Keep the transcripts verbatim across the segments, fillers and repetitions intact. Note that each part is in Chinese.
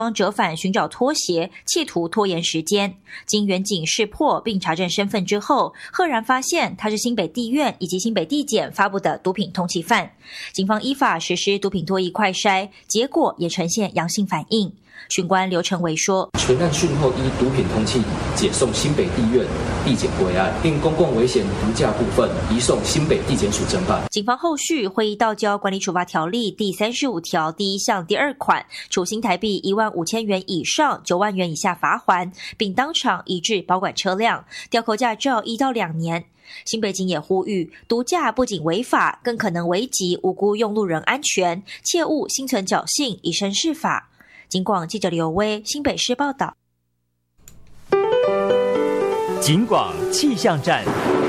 方折返寻找拖鞋，企图拖延时间。经远警识破并查证身份之后，赫然发现他是新北地院以及新北地检发布的毒品通缉犯。警方依法实施毒品脱移快筛，结果也呈现阳性反应。巡官刘成伟说， 全案讯后依毒品通缉解送新北地院地检归案，并公共危险毒驾部分移送新北地检署侦办。 警方后续会依道交管理处罚条例第三十五条第一项第二款，处新台币一万五千元以上九万元以下罚锾，并当场移至保管车辆，吊扣驾照一到两年。新北警也呼吁，毒驾不仅违法，更可能危及无辜用路人安全，切勿心存侥幸，以身试法。警广记者刘威新北市报道。 警广气象站。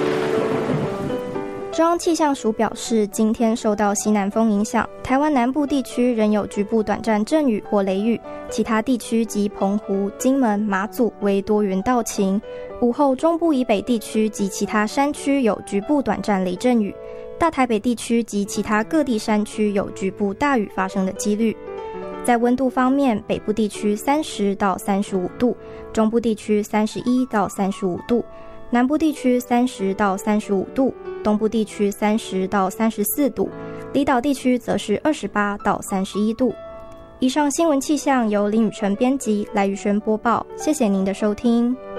中央气象署表示，今天受到西南风影响，台湾南部地区仍有局部短暂阵雨或雷雨，其他地区及澎湖、金门、马祖为多云到晴。午后中部以北地区及其他山区有局部短暂雷阵雨，大台北地区及其他各地山区有局部大雨发生的几率。在温度方面，北部地区三十到三十五度，中部地区三十一到三十五度，南部地区三十到三十五度，东部地区三十到三十四度，离岛地区则是二十八到三十一度。以上新闻气象由林雨晨编辑，赖宇轩播报，谢谢您的收听。